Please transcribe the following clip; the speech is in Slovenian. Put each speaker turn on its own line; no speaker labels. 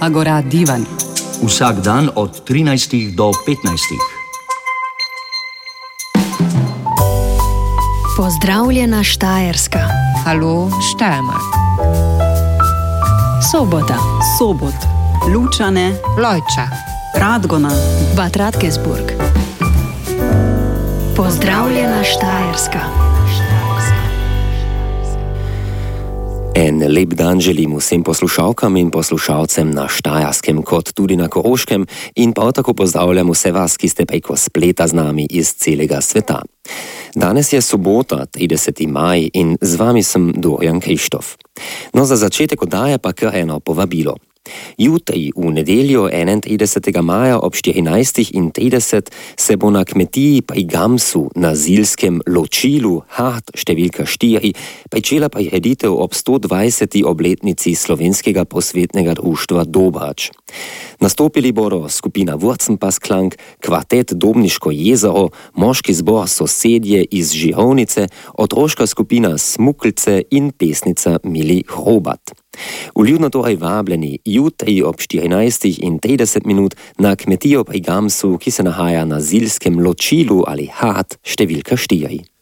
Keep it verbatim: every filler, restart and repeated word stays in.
Agora Divan.
Vsak dan od trinajstih do petnajstih.
Pozdravljena Štajerska.
Halo Steiermark.
Sobota.
Sobot. Lučane.
Lojča.
Radgona.
Bad Radkersburg. Pozdravljena Štajerska.
En lep dan želim vsem poslušalkam in poslušalcem na Štajerskem, kot tudi na Koroškem, in pa tako pozdravljam vse vas, ki ste preko spleta z nami iz celega sveta. Danes je sobota, trideseti maj, in z vami sem Dorian Krištof. No, za začetek oddaje pa kar eno povabilo. Jutri, v nedeljo enaintridesetega maja ob štirinajstih trideset se bo na kmetiji pri Gamsu na Zilskem ločilu Hart številka štiri pričela prireditev ob stodvajseti obletnici slovenskega prosvetnega društva Dobrač. Nastopili bodo skupina Wurzenpassklang, kvartet Dobniško jezero, moški zbor Sosedje iz Žirovnice, otroška skupina Smuklce in pesnica Mili Hrobat. Vljudno torej vabljeni jutri ob štirinajstih trideset minut na kmetijo pri Gamsu, ki se nahaja na Zilskem ločilu ali Hart številka štiri.